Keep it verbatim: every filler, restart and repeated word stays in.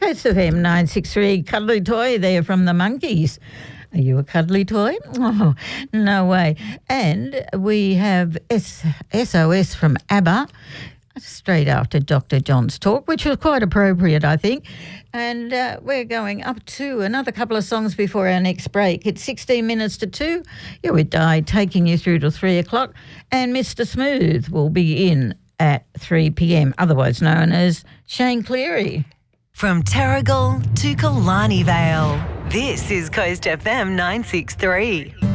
Coast F M nine six three, Cuddly Toy there from the Monkeys. Are you a cuddly toy? Oh, no way. And we have S- SOS from ABBA, straight after Doctor John's talk, which was quite appropriate, I think. And uh, we're going up to another couple of songs before our next break. It's sixteen minutes to two. You're with Di, taking you through to three o'clock. And Mister Smooth will be in at three p.m, otherwise known as Shane Cleary. From Terrigal to Killarney Vale, this is Coast F M nine six three.